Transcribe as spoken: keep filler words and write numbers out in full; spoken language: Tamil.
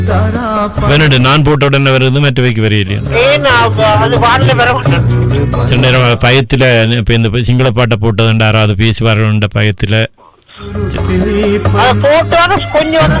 வேணுண்டு நான் போட்ட உடனே வருது மற்றவைக்கு வரையிலையா பயத்துல இப்ப இந்த சிங்கள பாட்டை போட்டதுண்டு யாராவது பேசி வரணுன்ற பயத்துல போட்டோன்னு கொஞ்சம்